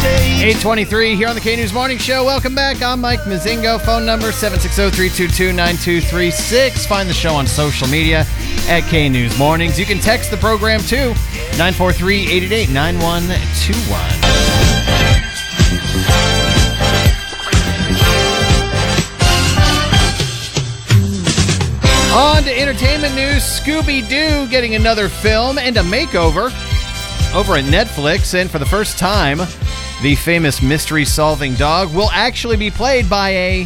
8:23 here on the K-News Morning Show. Welcome back. I'm Mike Mazingo. Phone number 760-322-9236. Find the show on social media at K-News Mornings. You can text the program too, 943-888-9121. On to entertainment news. Scooby-Doo getting another film and a makeover over at Netflix. And for the first time, the famous mystery-solving dog will actually be played by a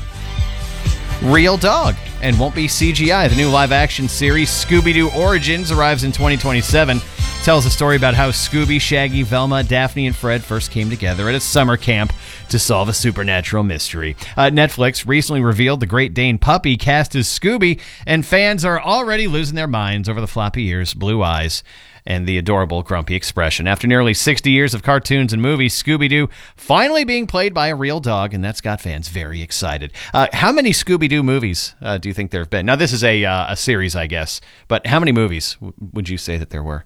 real dog and won't be CGI. The new live-action series, Scooby-Doo Origins, arrives in 2027. Tells a story about how Scooby, Shaggy, Velma, Daphne, and Fred first came together at a summer camp to solve a supernatural mystery. Netflix recently revealed the Great Dane puppy cast as Scooby, and fans are already losing their minds over the floppy ears, blue eyes, and the adorable grumpy expression. After nearly 60 years of cartoons and movies, Scooby-Doo finally being played by a real dog, and that's got fans very excited. How many Scooby-Doo movies do you think there have been? Now, this is a series, I guess, but how many movies would you say that there were?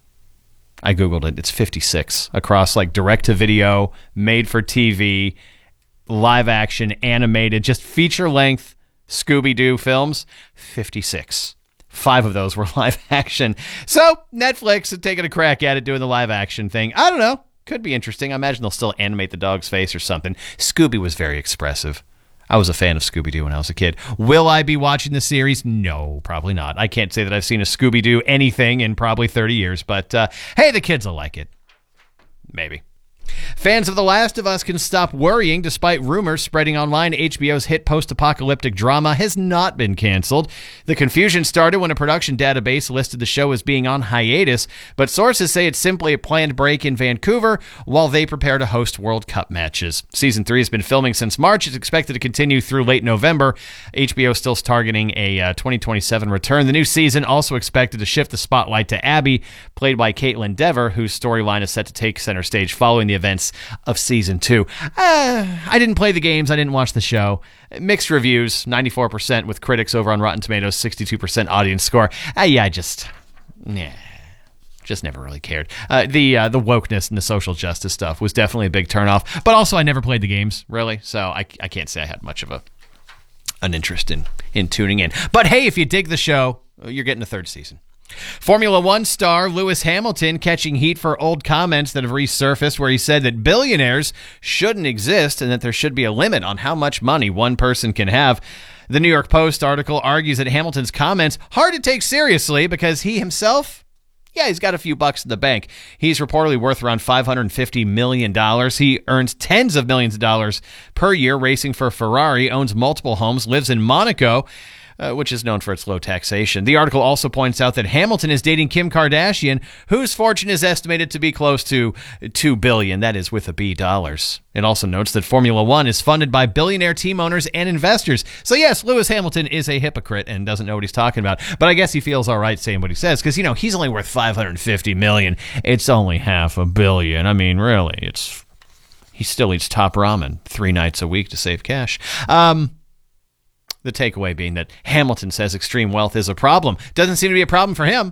I Googled it. It's 56 across like direct-to-video, made-for-TV, live-action, animated, just feature-length Scooby-Doo films. 56. 5 of those were live action. So Netflix had taken a crack at it doing the live action thing. I don't know. Could be interesting. I imagine they'll still animate the dog's face or something. Scooby was very expressive. I was a fan of Scooby-Doo when I was a kid. Will I be watching the series? No, probably not. I can't say that I've seen a Scooby-Doo anything in probably 30 years, but hey, the kids will like it. Maybe. Fans of The Last of Us can stop worrying despite rumors spreading online. HBO's hit post-apocalyptic drama has not been canceled. The confusion started when a production database listed the show as being on hiatus, but sources say it's simply a planned break in Vancouver while they prepare to host World Cup matches. Season 3 has been filming since March. It's expected to continue through late November. HBO still targeting a 2027 return. The new season also expected to shift the spotlight to Abby, played by Caitlin Dever, whose storyline is set to take center stage following the events of season 2. I didn't play the games. I didn't watch the show. Mixed reviews, 94% with critics over on Rotten Tomatoes, 62% audience score. Just never really cared. The wokeness and the social justice stuff was definitely a big turnoff. But also, I never played the games, really. So I can't say I had much of an interest in tuning in. But hey, if you dig the show, you're getting a third season. Formula One star Lewis Hamilton catching heat for old comments that have resurfaced where he said that billionaires shouldn't exist and that there should be a limit on how much money one person can have. The New York Post article argues that Hamilton's comments hard to take seriously because he himself, he's got a few bucks in the bank. He's reportedly worth around $550 million. He earns tens of millions of dollars per year racing for Ferrari, owns multiple homes, lives in Monaco, which is known for its low taxation. The article also points out that Hamilton is dating Kim Kardashian, whose fortune is estimated to be close to $2 billion. That is with a B dollars. It also notes that Formula One is funded by billionaire team owners and investors. So yes, Lewis Hamilton is a hypocrite and doesn't know what he's talking about. But I guess he feels all right saying what he says because, he's only worth $550 million. It's only $500 million. I mean, really, he still eats top ramen 3 nights a week to save cash. The takeaway being that Hamilton says extreme wealth is a problem. Doesn't seem to be a problem for him.